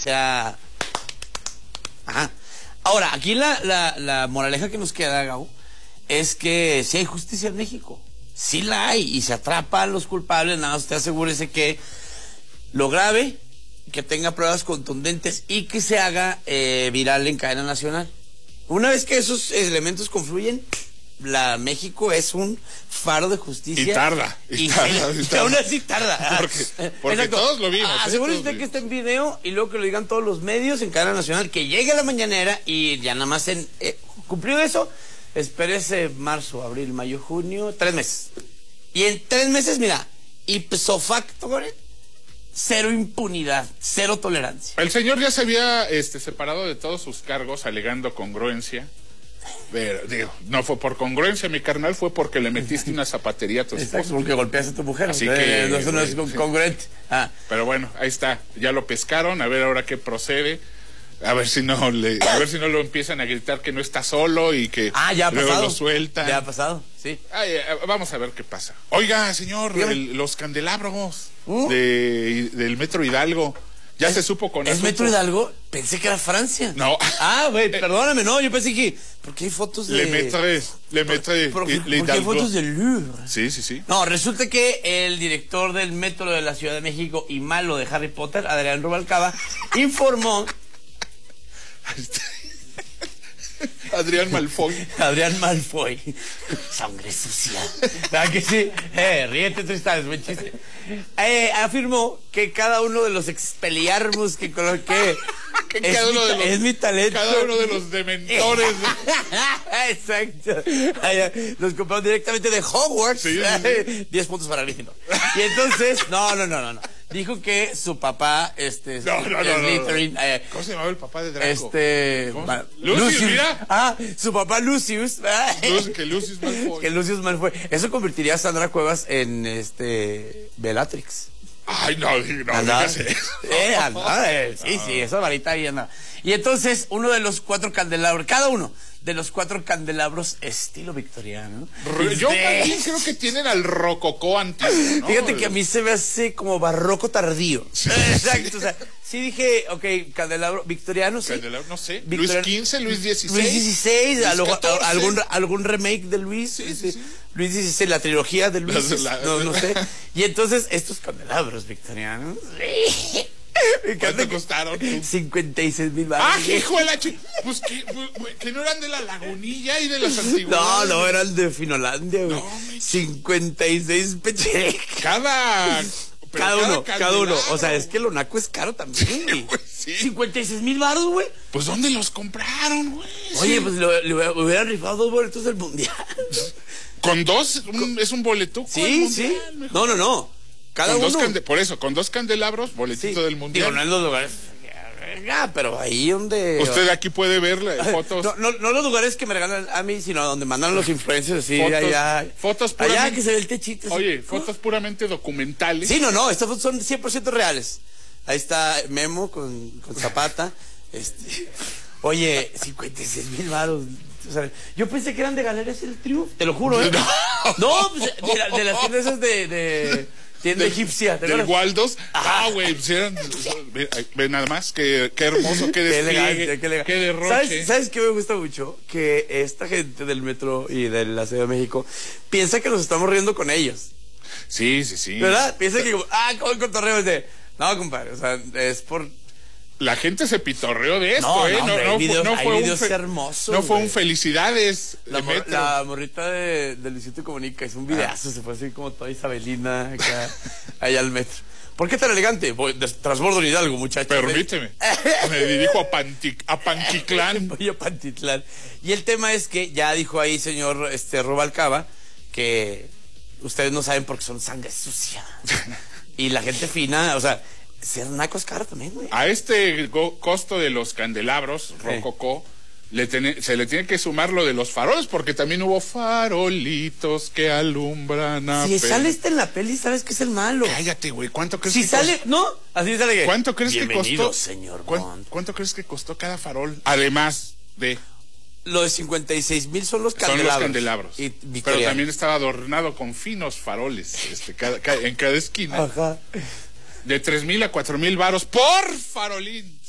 sea... Ajá. Ahora, aquí la moraleja que nos queda, Gabo, es que si hay justicia en México. Sí la hay, y se atrapa a los culpables, nada más usted asegúrese que lo grabe, que tenga pruebas contundentes y que se haga viral en cadena nacional. Una vez que esos elementos confluyen, México es un faro de justicia. Y tarda. Y aún así tarda. Porque todos lo vimos. Asegúrese usted que esté en video y luego que lo digan todos los medios en cadena nacional, que llegue a la mañanera y ya nada más cumplido eso, espérese marzo, abril, mayo, junio, 3 meses. Y en 3 meses, mira, ipso facto, cero impunidad, cero tolerancia. El señor ya se había separado de todos sus cargos alegando congruencia. Pero, digo, no fue por congruencia, mi carnal, fue porque le metiste una zapatería a tu esposa. Exacto, porque golpeaste a tu mujer. Así que eso no es congruente. Pero bueno, ahí está, ya lo pescaron, a ver ahora qué procede. A ver si no lo empiezan a gritar que no está solo y que ya ha luego pasado. lo sueltan. Ya ha pasado, sí. Vamos a ver qué pasa. Oiga, señor, los candelabros del Metro Hidalgo. Ya se supo con ¿Es Metro Hidalgo? Pensé que era Francia. No. Güey, perdóname, no, yo pensé que... Porque hay fotos de... Porque hay fotos del Louvre. Sí. No, resulta que el director del Metro de la Ciudad de México y malo de Harry Potter, Adrián Rubalcaba, informó... Adrián Malfoy. Sangre sucia. ¿Verdad que sí? Ríete, Tristan, es buen chiste. Afirmó que cada uno de los expelliarmus que coloqué es mi talento. Cada uno de los dementores. Exacto. Los compramos directamente de Hogwarts. Sí. 10 puntos para Gryffindor. Y entonces, no. Dijo que su papá, Slytherin, ¿cómo se llamaba el papá de Draco? Lucius, mira. Su papá Lucius. Que Lucius Malfoy. Eso convertiría a Sandra Cuevas en Bellatrix. Ay, no digas eso. Sí, esa varita ahí anda. Y entonces, uno de los 4 candelabros, cada uno de los 4 candelabros estilo victoriano. Yo también creo que tienen al rococó antiguo, ¿no? Fíjate que a mí se me hace como barroco tardío. Sí. Exacto, o sea, sí dije, candelabro victoriano, sí. Candelabro, no sé. Luis XV, Luis XVI. Luis XVI, algún remake de Luis. Sí. Luis XVI, la trilogía de Luis, no sé. Y entonces, estos candelabros victorianos... ¿Cuánto costaron? 56,000 baros. Hijo de la pues que no eran de la Lagunilla y de las antigüedades. No, eran de Finolandia, güey. 56 pecherecas. Cada uno. O sea, es que lo naco es caro también, güey. Sí. 56,000 baros, güey. Pues ¿dónde los compraron, güey? Oye, pues le hubieran rifado 2 boletos del mundial. Con 2 es un boletuco. Sí. No. Cada uno. Por eso, con 2 candelabros, boletito del mundial. Digo, no en los lugares. Pero ahí donde. Usted aquí puede ver fotos. No los lugares que me regalan a mí, sino donde mandan los influencers así. Fotos puramente. Allá que se ve el techito. Así. Oye, fotos puramente documentales. Sí, no. Estas fotos son 100% reales. Ahí está Memo con Zapata. Oye, 56,000 varos. O sea, yo pensé que eran de Galerías El Triunfo. Te lo juro, No, pues, de las tiendas esas de tienda egipcia. Del Waldos. Güey, ve nada más, qué hermoso, qué despliegue, qué derroche. ¿Sabes qué me gusta mucho? Que esta gente del metro y de la Ciudad de México piensa que nos estamos riendo con ellos. Sí. ¿Verdad? Piensa que, como el cotorreo es de... No, compadre, o sea, es por... La gente se pitorreó de esto, hay videos hermosos. No fue un felicidades. La morrita de Luisito Comunica hizo un videazo, se fue así como toda Isabelina acá, allá al metro. ¿Por qué tan elegante? Transbordo en Hidalgo, muchacho. Permíteme. Me dirijo a Pantitlán. Voy a Pantitlán. Y el tema es que ya dijo ahí señor Rubalcaba que ustedes no saben porque son sangre sucia. Y la gente fina, o sea... Ser naco es caro también, güey. A costo de los candelabros, rococó, se le tiene que sumar lo de los faroles, porque también hubo farolitos que alumbran a... Si sale en la peli, sabes que es el malo. Cállate, güey. ¿Cuánto crees que sale? Costó? ¿No? Así sale que... ¿Cuánto crees que costó? Señor ¿Cuánto crees que costó cada farol? Además de... Lo de 56,000 son los candelabros. Pero también estaba adornado con finos faroles, en cada esquina. Ajá. De 3,000 a 4,000 varos por farolín.